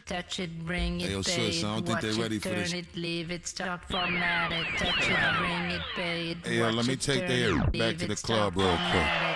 touch it, bring it, Hey, yo, pay sis, it, I don't think watch they ready it, for turn this. it, leave it, start format it, touch it, bring it, pay it, Hey, yo, watch let me it, take turn their it, back leave to the it, club start real quick. format it.